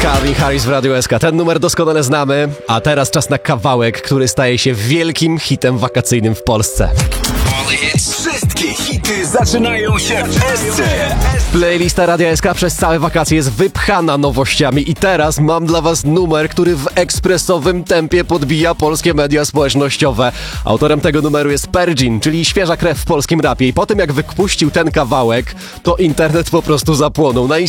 Calvin Harris w Radiu SK. Ten numer doskonale znamy, a teraz czas na kawałek, który staje się wielkim hitem wakacyjnym w Polsce. Wszystkie hity zaczynają się w SC. Playlista Radia SK przez całe wakacje jest wypchana nowościami i teraz mam dla was numer, który w ekspresowym tempie podbija polskie media społecznościowe. Autorem tego numeru jest Pergin, czyli świeża krew w polskim rapie, i po tym jak wypuścił ten kawałek, to internet po prostu zapłonął. Na